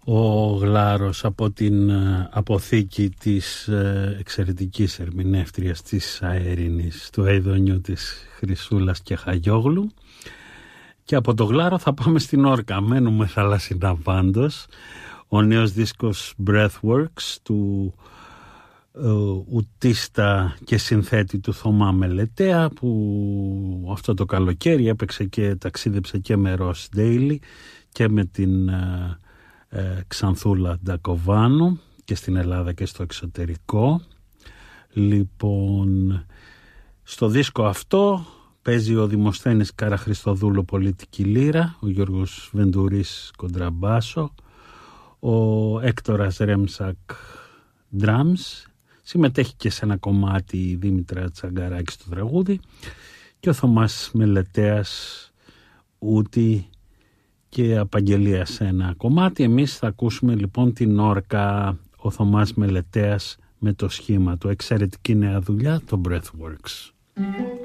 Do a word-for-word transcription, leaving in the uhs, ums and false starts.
Ο Γλάρος από την αποθήκη της εξαιρετικής ερμηνεύτριας της Αέρινης του Αηδονιού της Χρυσούλας και Χαγιόγλου. Και από το Γλάρο θα πάμε στην Όρκα. Μένουμε θαλασσινά πάντως. Ο νέος δίσκος Breathworks του uh, ουτίστα και συνθέτη του Θωμά Μελετέα, που αυτό το καλοκαίρι έπαιξε και ταξίδεψε και με Ross Daily και με την uh, uh, Ξανθούλα Ντακοβάνου και στην Ελλάδα και στο εξωτερικό. Λοιπόν, στο δίσκο αυτό παίζει ο Δημοσθένης Καραχριστοδούλου πολιτική λύρα, ο Γιώργος Βεντουρής κοντραμπάσο, ο Έκτορας Ρέμσακ drums, συμμετέχει και σε ένα κομμάτι η Δήμητρα Τσαγκαράκη στο τραγούδι και ο Θωμάς Μελετέας ούτη και απαγγελία σε ένα κομμάτι. Εμείς θα ακούσουμε λοιπόν την Όρκα, ο Θωμάς Μελετέας με το σχήμα του, εξαιρετική νέα δουλειά, το Breathworks.